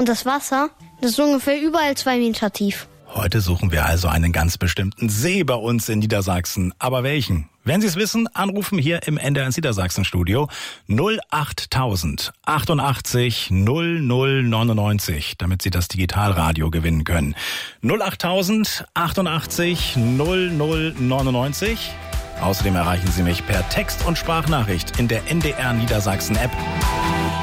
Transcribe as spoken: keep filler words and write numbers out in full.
Und das Wasser, das ist ungefähr überall zwei Meter tief. Heute suchen wir also einen ganz bestimmten See bei uns in Niedersachsen. Aber welchen? Wenn Sie es wissen, anrufen hier im N D R eins Niedersachsen-Studio null achttausend achtundachtzig null null neunundneunzig, damit Sie das Digitalradio gewinnen können. null achttausend achtundachtzig null null neunundneunzig. Außerdem erreichen Sie mich per Text- und Sprachnachricht in der N D R Niedersachsen-App.